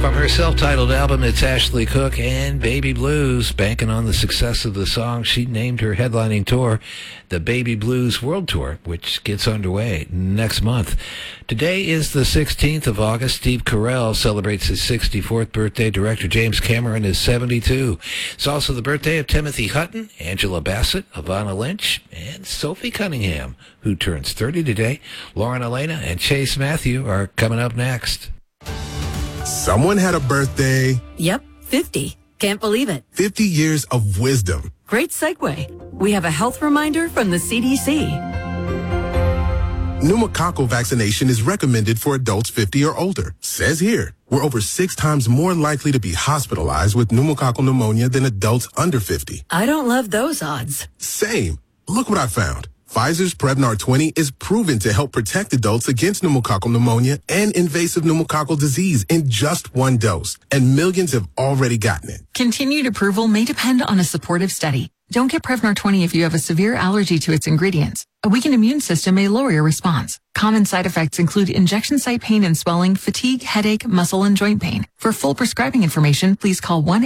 From her self-titled album, it's Ashley Cooke and Baby Blues. Banking on the success of the song, she named her headlining tour the Baby Blues World Tour, which gets underway next month. Today is the 16th of August. Steve Carell celebrates his 64th birthday. Director James Cameron is 72. It's also the birthday of Timothy Hutton, Angela Bassett, Ivana Lynch, and Sophie Cunningham, who turns 30 today. Lauren Elena and Chase Matthew are coming up next. Someone had a birthday. Yep, 50. Can't believe it. 50 years of wisdom. Great segue. We have a health reminder from the CDC. Pneumococcal vaccination is recommended for adults 50 or older. Says here, we're over 6 times more likely to be hospitalized with pneumococcal pneumonia than adults under 50. I don't love those odds. Same. Look what I found. Pfizer's Prevnar 20 is proven to help protect adults against pneumococcal pneumonia and invasive pneumococcal disease in just 1 dose. And millions have already gotten it. Continued approval may depend on a supportive study. Don't get Prevnar 20 if you have a severe allergy to its ingredients. A weakened immune system may lower your response. Common side effects include injection site pain and swelling, fatigue, headache, muscle, and joint pain. For full prescribing information, please call